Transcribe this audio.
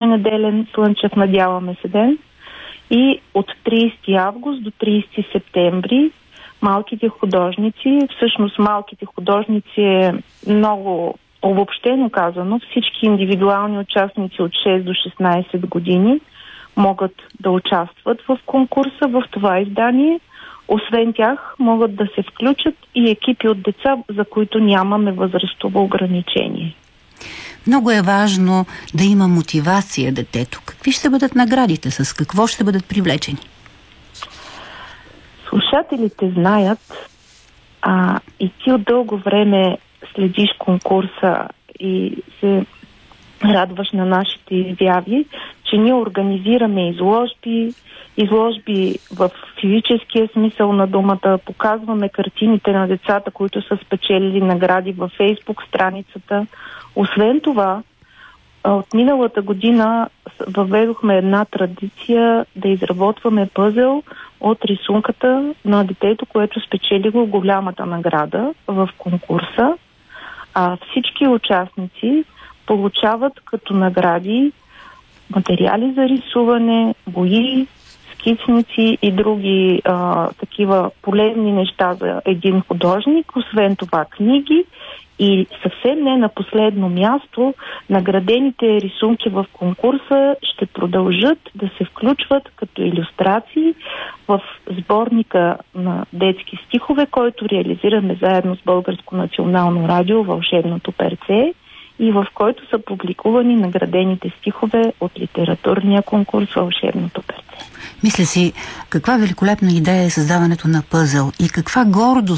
неделен слънчев, надяваме се, ден. И от 30 август до 30 септември малките художници, всъщност малките художници е много обобщено казано, всички индивидуални участници от 6 до 16 години могат да участват в конкурса, в това издание. Освен тях могат да се включат и екипи от деца, за които нямаме възрастово ограничение. Много е важно да има мотивация детето. Какви ще бъдат наградите? С какво ще бъдат привлечени? Слушателите знаят, и ти от дълго време следиш конкурса и се радваш на нашите изяви, че ние организираме изложби в физическия смисъл на думата, показваме картините на децата, които са спечелили награди във Фейсбук страницата. Освен това, от миналата година въведохме една традиция да изработваме пъзел от рисунката на детето, което спечели голямата награда в конкурса. Всички участници получават като награди материали за рисуване, бои, скицници и други такива полезни неща за един художник. Освен това книги и съвсем не на последно място, наградените рисунки в конкурса ще продължат да се включват като илюстрации в сборника на детски стихове, който реализираме заедно с Българско национално радио "Вълшебното перце", и в който са публикувани наградените стихове от литературния конкурс "Вълшебното перце". Мисля си, каква великолепна идея е създаването на пъзел и каква гордост